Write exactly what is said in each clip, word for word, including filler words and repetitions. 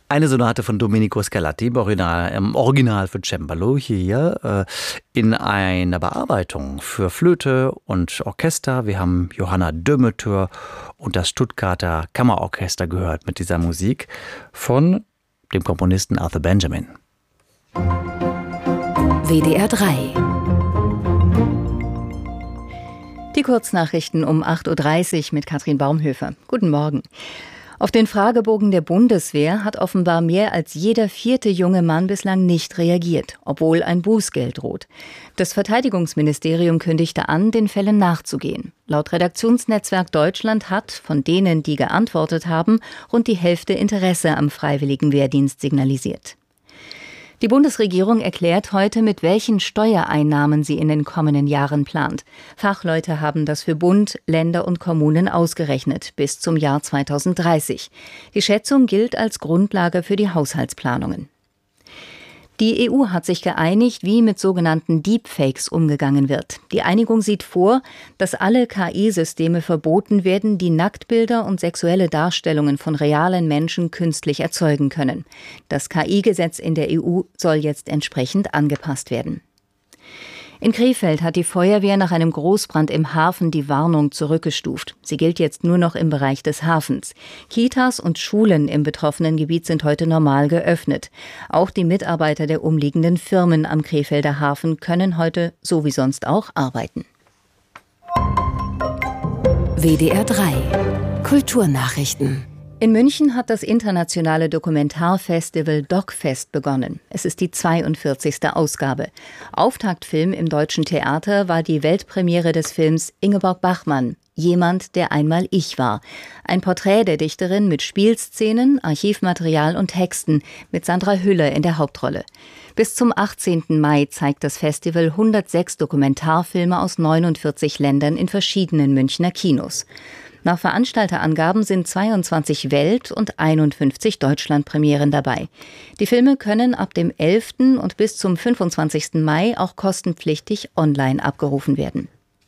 Eine Sonate von Domenico Scarlatti, im Original, im Original für Cembalo, hier äh, in einer Bearbeitung für Flöte und Orchester. Wir haben Johanna Dömetür und das Stuttgarter Kammerorchester gehört mit dieser Musik von dem Komponisten Arthur Benjamin. W D R drei. Die Kurznachrichten um acht Uhr dreißig mit Katrin Baumhöfer. Guten Morgen. Auf den Fragebogen der Bundeswehr hat offenbar mehr als jeder vierte junge Mann bislang nicht reagiert, obwohl ein Bußgeld droht. Das Verteidigungsministerium kündigte an, den Fällen nachzugehen. Laut Redaktionsnetzwerk Deutschland hat, von denen, die geantwortet haben, rund die Hälfte Interesse am freiwilligen Wehrdienst signalisiert. Die Bundesregierung erklärt heute, mit welchen Steuereinnahmen sie in den kommenden Jahren plant. Fachleute haben das für Bund, Länder und Kommunen ausgerechnet bis zum Jahr zweitausenddreißig. Die Schätzung gilt als Grundlage für die Haushaltsplanungen. Die E U hat sich geeinigt, wie mit sogenannten Deepfakes umgegangen wird. Die Einigung sieht vor, dass alle K I-Systeme verboten werden, die Nacktbilder und sexuelle Darstellungen von realen Menschen künstlich erzeugen können. Das K I-Gesetz in der E U soll jetzt entsprechend angepasst werden. In Krefeld hat die Feuerwehr nach einem Großbrand im Hafen die Warnung zurückgestuft. Sie gilt jetzt nur noch im Bereich des Hafens. Kitas und Schulen im betroffenen Gebiet sind heute normal geöffnet. Auch die Mitarbeiter der umliegenden Firmen am Krefelder Hafen können heute so wie sonst auch arbeiten. W D R drei. Kulturnachrichten. In München hat das internationale Dokumentarfestival DocFest begonnen. Es ist die zweiundvierzigste Ausgabe. Auftaktfilm im Deutschen Theater war die Weltpremiere des Films Ingeborg Bachmann, Jemand, der einmal ich war. Ein Porträt der Dichterin mit Spielszenen, Archivmaterial und Texten mit Sandra Hüller in der Hauptrolle. Bis zum achtzehnten Mai zeigt das Festival hundertsechs Dokumentarfilme aus neunundvierzig Ländern in verschiedenen Münchner Kinos. Nach Veranstalterangaben sind zweiundzwanzig Welt- und einundfünfzig Deutschlandpremieren dabei. Die Filme können ab dem elften und bis zum fünfundzwanzigsten Mai auch kostenpflichtig online abgerufen werden.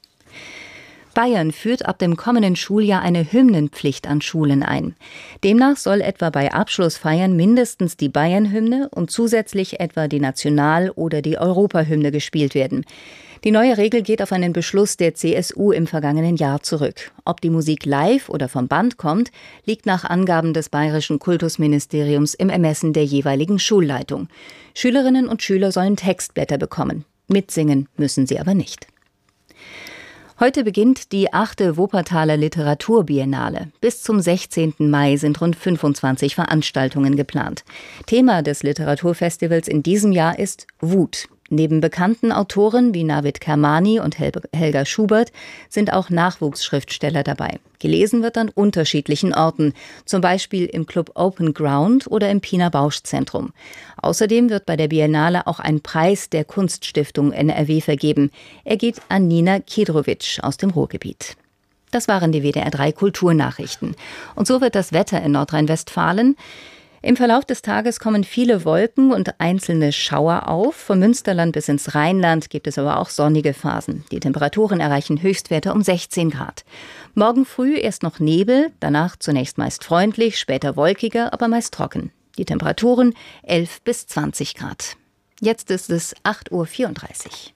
Bayern führt ab dem kommenden Schuljahr eine Hymnenpflicht an Schulen ein. Demnach soll etwa bei Abschlussfeiern mindestens die Bayern-Hymne und zusätzlich etwa die National- oder die Europahymne gespielt werden. Die neue Regel geht auf einen Beschluss der C S U im vergangenen Jahr zurück. Ob die Musik live oder vom Band kommt, liegt nach Angaben des Bayerischen Kultusministeriums im Ermessen der jeweiligen Schulleitung. Schülerinnen und Schüler sollen Textblätter bekommen. Mitsingen müssen sie aber nicht. Heute beginnt die achte Wuppertaler Literaturbiennale. Bis zum sechzehnten Mai sind rund fünfundzwanzig Veranstaltungen geplant. Thema des Literaturfestivals in diesem Jahr ist Wut. Neben bekannten Autoren wie Navid Kermani und Hel- Helga Schubert sind auch Nachwuchsschriftsteller dabei. Gelesen wird an unterschiedlichen Orten, zum Beispiel im Club Open Ground oder im Pina Bausch Zentrum. Außerdem wird bei der Biennale auch ein Preis der Kunststiftung N R W vergeben. Er geht an Nina Kidrovic aus dem Ruhrgebiet. Das waren die W D R drei Kulturnachrichten. Und so wird das Wetter in Nordrhein-Westfalen. Im Verlauf des Tages kommen viele Wolken und einzelne Schauer auf. Vom Münsterland bis ins Rheinland gibt es aber auch sonnige Phasen. Die Temperaturen erreichen Höchstwerte um sechzehn Grad. Morgen früh erst noch Nebel, danach zunächst meist freundlich, später wolkiger, aber meist trocken. Die Temperaturen elf bis zwanzig Grad. Jetzt ist es acht Uhr vierunddreißig.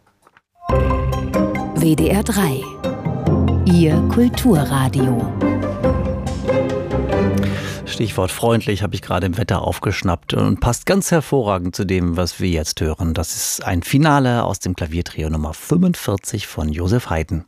W D R drei. Ihr Kulturradio. Stichwort freundlich habe ich gerade im Wetter aufgeschnappt und passt ganz hervorragend zu dem, was wir jetzt hören. Das ist ein Finale aus dem Klaviertrio Nummer fünfundvierzig von Joseph Haydn.